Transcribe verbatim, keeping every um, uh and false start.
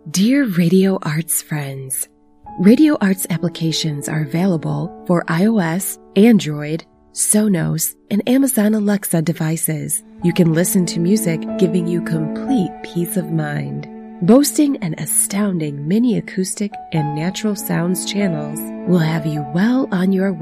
Dear Radio Arts friends, Radio Arts applications are available for iOS, Android, Sonos, and Amazon Alexa devices. You can listen to music giving you complete peace of mind. Boasting an astounding mini acoustic and natural sounds channels will have you well on your way